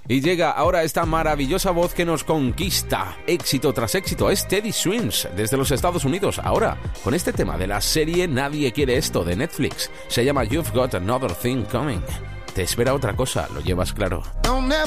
Y llega ahora esta maravillosa voz que nos conquista, éxito tras éxito. Es Teddy Swims, desde los Estados Unidos. Ahora, con este tema de la serie Nadie quiere esto, de Netflix. Se llama You've Got Another Thing Coming. Te espera otra cosa, lo llevas claro.